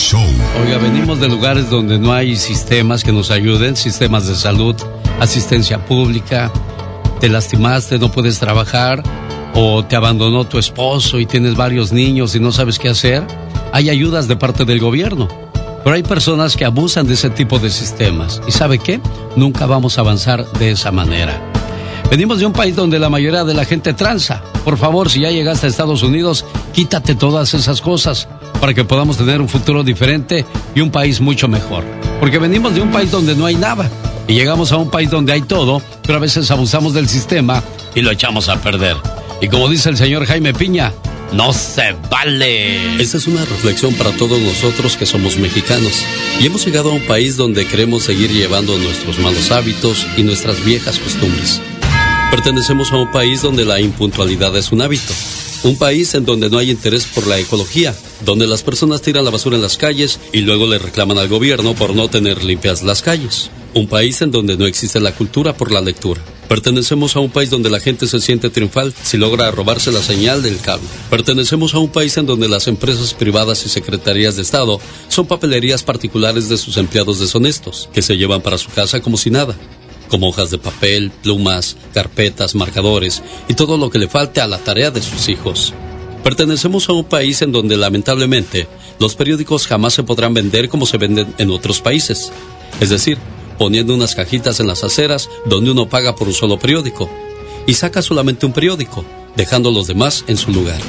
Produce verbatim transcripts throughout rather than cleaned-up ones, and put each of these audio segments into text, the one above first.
Show. Oiga, venimos de lugares donde no hay sistemas que nos ayuden, sistemas de salud, asistencia pública. Te lastimaste, no puedes trabajar, o te abandonó tu esposo y tienes varios niños y no sabes qué hacer. Hay ayudas de parte del gobierno, pero hay personas que abusan de ese tipo de sistemas. ¿Y sabe qué? Nunca vamos a avanzar de esa manera. Venimos de un país donde la mayoría de la gente tranza. Por favor, si ya llegaste a Estados Unidos, quítate todas esas cosas para que podamos tener un futuro diferente y un país mucho mejor. Porque venimos de un país donde no hay nada y llegamos a un país donde hay todo, pero a veces abusamos del sistema y lo echamos a perder. Y como dice el señor Jaime Piña, no se vale. Esta es una reflexión para todos nosotros que somos mexicanos y hemos llegado a un país donde queremos seguir llevando nuestros malos hábitos y nuestras viejas costumbres. Pertenecemos a un país donde la impuntualidad es un hábito. Un país en donde no hay interés por la ecología, donde las personas tiran la basura en las calles y luego le reclaman al gobierno por no tener limpias las calles. Un país en donde no existe la cultura por la lectura. Pertenecemos a un país donde la gente se siente triunfal si logra robarse la señal del cable. Pertenecemos a un país en donde las empresas privadas y secretarías de Estado son papelerías particulares de sus empleados deshonestos, que se llevan para su casa como si nada, como hojas de papel, plumas, carpetas, marcadores y todo lo que le falte a la tarea de sus hijos. Pertenecemos a un país en donde lamentablemente los periódicos jamás se podrán vender como se venden en otros países, es decir, poniendo unas cajitas en las aceras donde uno paga por un solo periódico y saca solamente un periódico, dejando los demás en su lugar.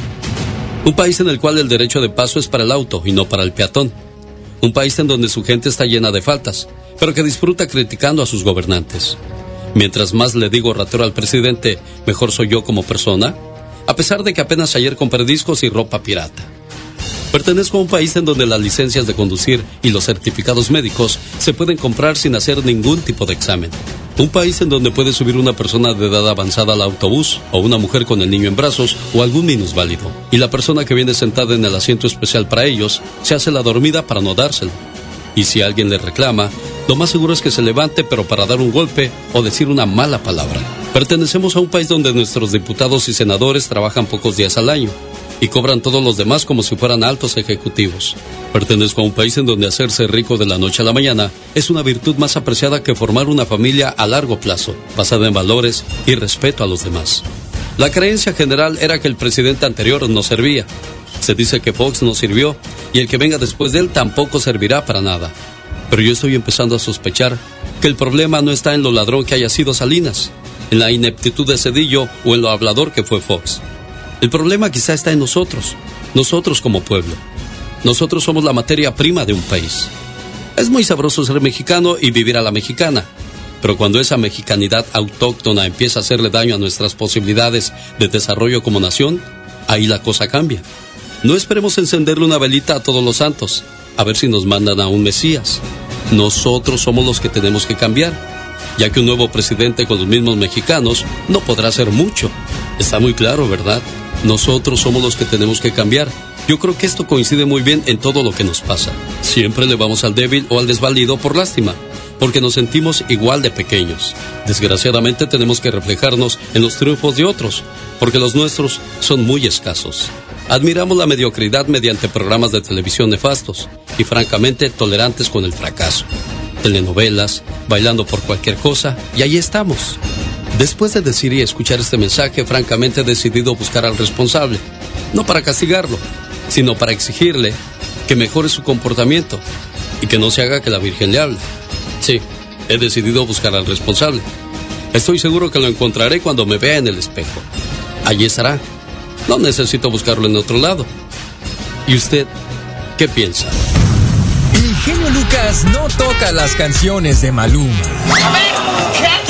Un país en el cual el derecho de paso es para el auto y no para el peatón. Un país en donde su gente está llena de faltas, pero que disfruta criticando a sus gobernantes. Mientras más le digo ratero al presidente, mejor soy yo como persona, a pesar de que apenas ayer compré discos y ropa pirata. Pertenezco a un país en donde las licencias de conducir y los certificados médicos se pueden comprar sin hacer ningún tipo de examen. Un país en donde puede subir una persona de edad avanzada al autobús, o una mujer con el niño en brazos, o algún minusválido. Y la persona que viene sentada en el asiento especial para ellos, se hace la dormida para no dárselo. Y si alguien le reclama, lo más seguro es que se levante, pero para dar un golpe o decir una mala palabra. Pertenecemos a un país donde nuestros diputados y senadores trabajan pocos días al año y cobran todos los demás como si fueran altos ejecutivos. Pertenezco a un país en donde hacerse rico de la noche a la mañana es una virtud más apreciada que formar una familia a largo plazo, basada en valores y respeto a los demás. La creencia general era que el presidente anterior no servía. Se dice que Fox no sirvió y el que venga después de él tampoco servirá para nada. Pero yo estoy empezando a sospechar que el problema no está en lo ladrón que haya sido Salinas, en la ineptitud de Zedillo o en lo hablador que fue Fox. El problema quizá está en nosotros, nosotros como pueblo. Nosotros somos la materia prima de un país. Es muy sabroso ser mexicano y vivir a la mexicana, pero cuando esa mexicanidad autóctona empieza a hacerle daño a nuestras posibilidades de desarrollo como nación, ahí la cosa cambia. No esperemos encenderle una velita a todos los santos, a ver si nos mandan a un Mesías. Nosotros somos los que tenemos que cambiar, ya que un nuevo presidente con los mismos mexicanos no podrá hacer mucho. Está muy claro, ¿verdad? Nosotros somos los que tenemos que cambiar. Yo creo que esto coincide muy bien en todo lo que nos pasa. Siempre le vamos al débil o al desvalido por lástima, porque nos sentimos igual de pequeños. Desgraciadamente tenemos que reflejarnos en los triunfos de otros, porque los nuestros son muy escasos. Admiramos la mediocridad mediante programas de televisión nefastos y francamente tolerantes con el fracaso. Telenovelas, bailando por cualquier cosa, y ahí estamos. Después de decir y escuchar este mensaje, francamente he decidido buscar al responsable, no para castigarlo, sino para exigirle que mejore su comportamiento y que no se haga que la Virgen le hable. Sí, he decidido buscar al responsable. Estoy seguro que lo encontraré cuando me vea en el espejo. Allí estará. No necesito buscarlo en otro lado. ¿Y usted qué piensa? El genio Lucas no toca las canciones de Maluma. A ver, ¿qué?